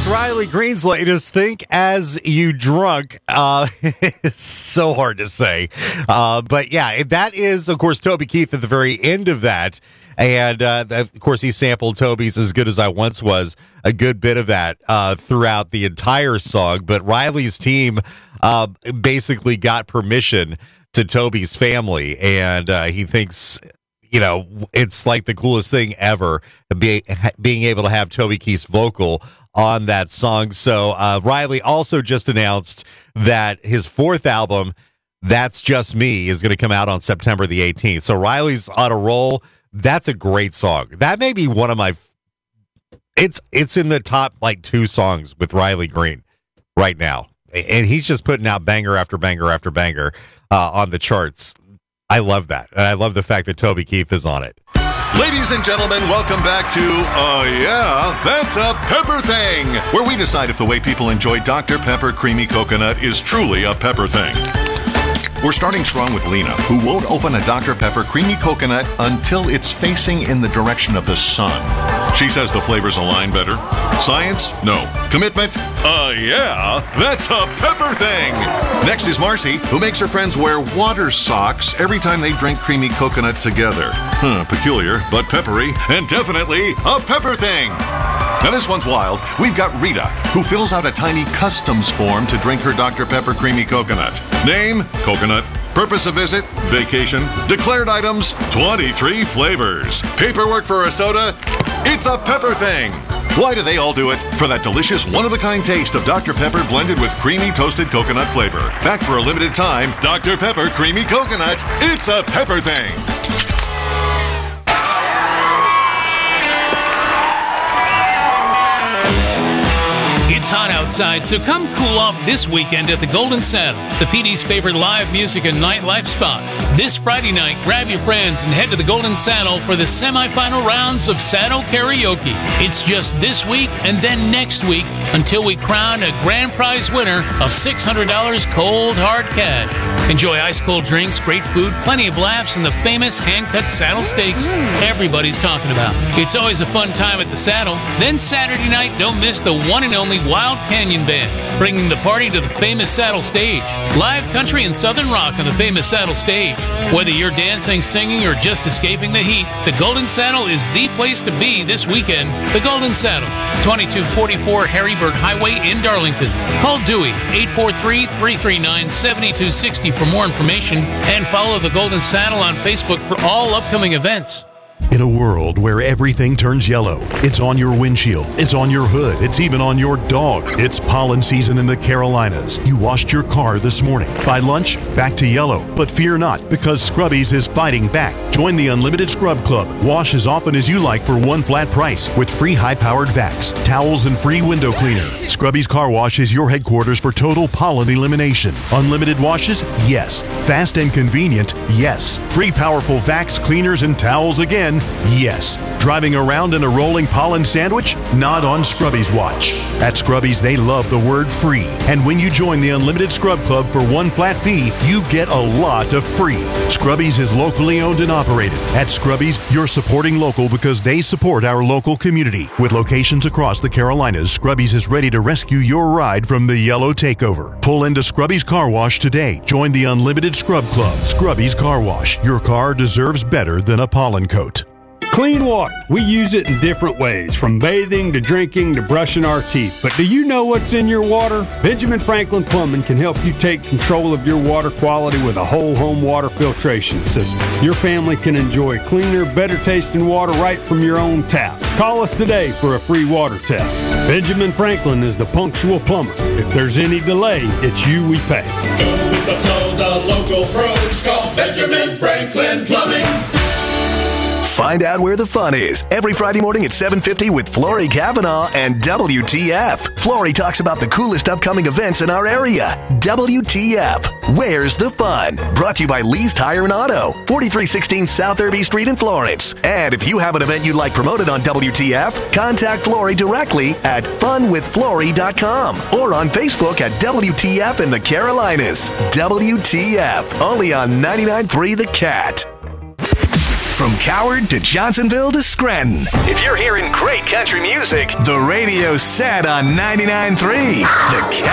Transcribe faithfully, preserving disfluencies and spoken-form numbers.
That's Riley Green's latest Think As You Drunk. Uh, it's so hard to say. Uh, but yeah, that is, of course, Toby Keith at the very end of that. And, uh, of course, he sampled Toby's As Good As I Once Was, a good bit of that uh, throughout the entire song. But Riley's team uh, basically got permission to Toby's family, and uh, he thinks, you know, it's like the coolest thing ever, be, being able to have Toby Keith's vocal on that song. So uh, Riley also just announced that his fourth album, That's Just Me, is going to come out on September the eighteenth. So Riley's on a roll. That's a great song. That may be one of my, it's it's in the top like two songs with Riley Green right now. And he's just putting out banger after banger after banger uh, on the charts. I love that. And I love the fact that Toby Keith is on it. Ladies and gentlemen, welcome back to, uh, yeah, That's a Pepper Thing, where we decide if the way people enjoy Doctor Pepper Creamy Coconut is truly a pepper thing. We're starting strong with Lena, who won't open a Doctor Pepper Creamy Coconut until it's facing in the direction of the sun. She says the flavors align better. Science? No. Commitment? Uh, yeah, that's a pepper thing. Next is Marcy, who makes her friends wear water socks every time they drink creamy coconut together. Huh, peculiar, but peppery, and definitely a pepper thing. Now this one's wild. We've got Rita, who fills out a tiny customs form to drink her Doctor Pepper Creamy Coconut. Name, coconut. Purpose of visit, vacation. Declared items, twenty-three flavors. Paperwork for a soda, it's a pepper thing. Why do they all do it? For that delicious one-of-a-kind taste of Doctor Pepper blended with creamy toasted coconut flavor. Back for a limited time, Doctor Pepper Creamy Coconut, it's a pepper thing. It's hot outside, so come cool off this weekend at the Golden Saddle, the P D's favorite live music and nightlife spot. This Friday night, grab your friends and head to the Golden Saddle for the semifinal rounds of Saddle Karaoke. It's just this week and then next week until we crown a grand prize winner of six hundred dollars cold hard cash. Enjoy ice-cold drinks, great food, plenty of laughs, and the famous hand-cut saddle steaks everybody's talking about. It's always a fun time at the Saddle. Then Saturday night, don't miss the one and only Wild Canyon Band, bringing the party to the famous Saddle Stage. Live country and southern rock on the famous Saddle Stage. Whether you're dancing, singing, or just escaping the heat, the Golden Saddle is the place to be this weekend. The Golden Saddle, twenty-two forty-four Harrybird Highway in Darlington. Call Dewey, eight four three, three three nine, seven two six zero for more information, and follow the Golden Saddle on Facebook for all upcoming events. In a world where everything turns yellow, it's on your windshield, it's on your hood, it's even on your dog. It's pollen season in the Carolinas. You washed your car this morning. By lunch, back to yellow. But fear not, because Scrubbies is fighting back. Join the Unlimited Scrub Club. Wash as often as you like for one flat price with free high-powered vacs, towels, and free window cleaner. Scrubbies Car Wash is your headquarters for total pollen elimination. Unlimited washes? Yes. Fast and convenient? Yes. Free powerful vacs, cleaners, and towels again? Yes. Driving around in a rolling pollen sandwich? Not on Scrubbies watch. At Scrubbies, they love the word free. And when you join the Unlimited Scrub Club for one flat fee, you get a lot of free. Scrubbies is locally owned and operated. At Scrubbies, you're supporting local because they support our local community. With locations across the Carolinas, Scrubbies is ready to rescue your ride from the yellow takeover. Pull into Scrubbies Car Wash today. Join the Unlimited Scrub Club. Scrubbies Car Wash. Your car deserves better than a pollen coat. Clean water. We use it in different ways, from bathing to drinking to brushing our teeth. But do you know what's in your water? Benjamin Franklin Plumbing can help you take control of your water quality with a whole home water filtration system. Your family can enjoy cleaner, better tasting water right from your own tap. Call us today for a free water test. Benjamin Franklin is the punctual plumber. If there's any delay, it's you we pay. Go with the flow, the local pros. Call Benjamin Franklin Plumbing. Find out where the fun is every Friday morning at seven fifty with Flory Cavanaugh and W T F. Flory talks about the coolest upcoming events in our area. W T F. Where's the fun? Brought to you by Lee's Tire and Auto, forty-three sixteen South Irby Street in Florence. And if you have an event you'd like promoted on W T F, contact Flory directly at fun with flory dot com or on Facebook at W T F in the Carolinas. W T F. Only on ninety-nine point three The Cat. From Coward to Johnsonville to Scranton. If you're hearing great country music, the radio's set on ninety-nine point three. The